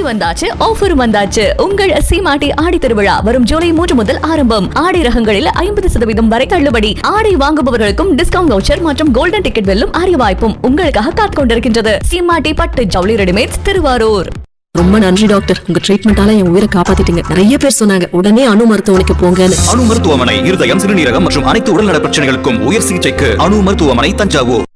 வந்தாச்சு, ஆஃபரும் வந்தாச்சு. உங்கள் சீமாட்டி ஆடி திருவிழா வரும் ஜூலை 3 முதல் ஆரம்பம். ஆடை ரகங்களில் 50% வரை தள்ளுபடி. ஆடை வாங்குபவர்களுக்கும் டிஸ்கவுண்ட் வவுச்சர் மற்றும் கோல்டன் டிக்கெட் வெல்லும் அரிய வாய்ப்பும் உங்களுக்காக காத்துக் கொண்டிருக்கின்றது. சீமாட்டி பட்டு ஜவுளி ரெடிமேட்ஸ், திருவாரூர். ரொம்ப நன்றி டாக்டர், உங்க ட்ரீட்மெண்டால என் உயிரை காப்பாத்திட்டீங்க. நிறைய பேர் சொன்னாங்க உடனே அணு மருத்துவமனைக்கு போங்கன்னு. அணு மருத்துவமனை இருதயம், சிறுநீரகம் மற்றும் அனைத்து உடல்நல பிரச்சனைகளுக்கும் உயர் சிகிச்சைக்கு அணு மருத்துவமனை, தஞ்சாவூர்.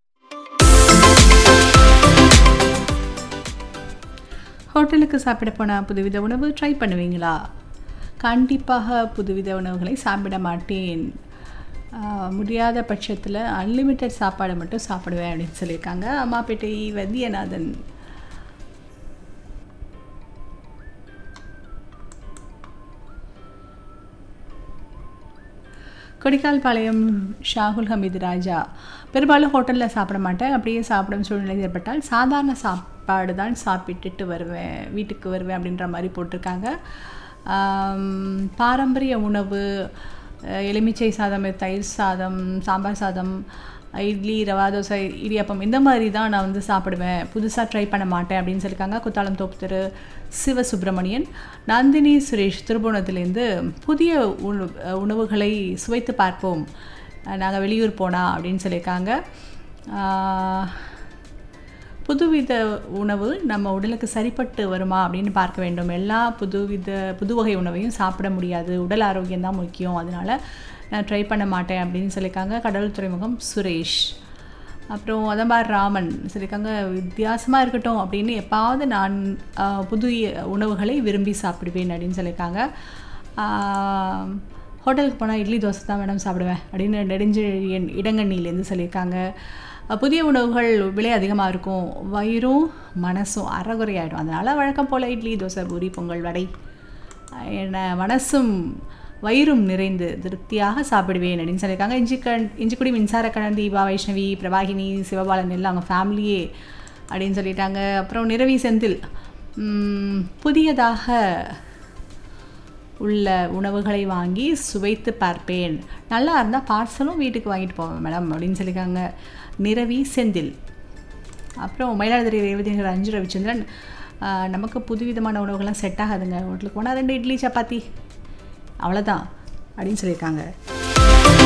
ஹோட்டலுக்கு சாப்பிட போனால் புதுவித உணவு ட்ரை பண்ணுவீங்களா? கண்டிப்பாக புதுவித உணவுகளை சாப்பிட மாட்டேன், முடியாத பட்சத்தில் அன்லிமிட்டெட் சாப்பாடு மட்டும் சாப்பிடுவேன் அப்படின்னு சொல்லியிருக்காங்க அம்மாப்பேட்டை வந்தியநாதன். கொடிக்கால்பாளையம் ஷாகுல் ஹமீது ராஜா, பெரும்பாலும் ஹோட்டலில் சாப்பிட மாட்டேன். அப்படியே சாப்பிடும் சூழ்நிலை ஏற்பட்டால் சாதாரண சாப்பாடு தான் சாப்பிட்டுட்டு வருவேன், வீட்டுக்கு வருவேன் அப்படின்ற மாதிரி போட்டிருக்காங்க. பாரம்பரிய உணவு எலுமிச்சை சாதம், தயிர் சாதம், சாம்பார் சாதம், இட்லி, ரவா தோசை, இடியாப்பம் இந்த மாதிரி தான் நான் வந்து சாப்பிடுவேன், புதுசாக ட்ரை பண்ண மாட்டேன் அப்படின்னு சொல்லியிருக்காங்க. குத்தாலம் தோப்பு திரு சிவசுப்ரமணியன். நந்தினி சுரேஷ் திருபுவனத்திலேருந்து புதிய உணவுகளை சுவைத்து பார்ப்போம் நாங்கள் வெளியூர் போனால் அப்படின்னு சொல்லியிருக்காங்க. புதுவித உணவு நம்ம உடலுக்கு சரிப்பட்டு வருமா அப்படின்னு பார்க்க வேண்டும். எல்லா புது வகை உணவையும் சாப்பிட முடியாது, உடல் ஆரோக்கியம் தான் முக்கியம், அதனால் நான் ட்ரை பண்ண மாட்டேன் அப்படின்னு சொல்லியிருக்காங்க. கடலூர் துறைமுகம் சுரேஷ். அப்புறம் அதம்பார் ராமன் சொல்லியிருக்காங்க, வித்தியாசமாக இருக்கட்டும் அப்படின்னு எப்பாவது நான் புது உணவுகளை விரும்பி சாப்பிடுவேன் அப்படின்னு சொல்லியிருக்காங்க. ஹோட்டலுக்கு போனால் இட்லி தோசை தான் மேடம் சாப்பிடுவேன் அப்படின்னு நெடுஞ்செழியன் இடங்கண்ணிலேருந்து சொல்லியிருக்காங்க. புதிய உணவுகள் விலை அதிகமாக இருக்கும், வயிறும் மனசும் அறகுறையாயிடும், அதனால் வழக்கம் போல் இட்லி தோசை பூரி பொங்கல் வடை என்ன மனசும் வயிறும் நிறைந்து திருப்தியாக சாப்பிடுவேன் அப்படின்னு சொல்லியிருக்காங்க. இஞ்சிக்குடி மின்சாரக்கணன், தீபா, வைஷ்ணவி, பிரபாகினி, சிவபாலன் எல்லாம் அவங்க ஃபேமிலியே அப்படின்னு சொல்லிட்டாங்க. அப்புறம் நிரவி செந்தில், புதியதாக உள்ள உணவுகளை வாங்கி சுவைத்து பார்ப்பேன், நல்லா இருந்தால் பார்சலும் வீட்டுக்கு வாங்கிட்டு போவேன் மேடம் அப்படின்னு சொல்லியிருக்காங்க நிரவி செந்தில். அப்புறம் மயிலாடுதுறை ரேவதிநகர் அஞ்சு ரவிச்சந்திரன், நமக்கு புதுவிதமான உணவுகள்லாம் செட் ஆகாதுங்க, ஹோட்டலுக்கு போனால் 2 இட்லி சப்பாத்தி அவ்வளோதான் அப்படின்னு சொல்லியிருக்காங்க.